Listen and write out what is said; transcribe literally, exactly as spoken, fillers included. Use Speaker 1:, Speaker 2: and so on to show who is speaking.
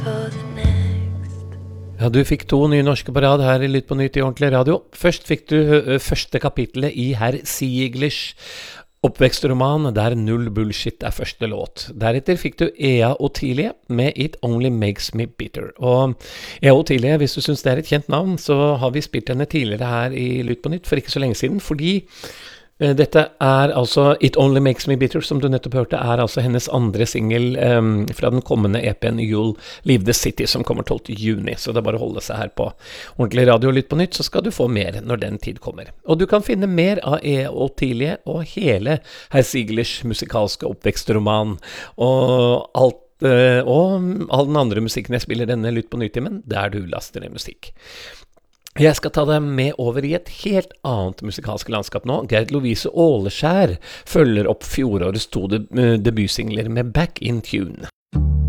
Speaker 1: Ja, du fikk to nye norske på rad her i Lytt på Nytt i Ordentlig Radio. Først fikk du ø, første kapitlet i herr Sieglers oppvekstroman, der Null Bullshit er første låt. Deretter fikk du Ea Ottilie med It Only Makes Me Bitter. Og Ea Ottilie, hvis du synes det er et kjent navn, så har vi spilt henne tidligere her i Lytt på Nytt for ikke så lenge siden, fordi eh, dette er altså It Only Makes Me Bitter, som du nettopp hørte, er altså hennes andre single um, fra den kommende E P-en You'll Leave the City, som kommer tolvte juni, så det er bare å holde seg her på Ordentlig Radio og Lytt på Nytt, så skal du få mer når den tid kommer. Og du kan finne mer av Ea Ottilie og hele herr Sieglers musikalske oppvekstroman, og alt uh, og all den andre musikken jeg spiller denne Lytt på Nytt-timen, der du laster ned musikk. Jeg skal ta deg med over i et helt annet musikalsk landskap nå. Gerd Lovise Åleskjær følger opp fjorårets to deb- debutsingler med Back in Tune.